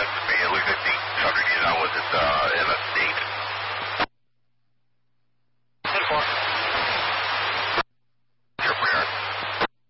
to me. It looks like the subject is on with it in a state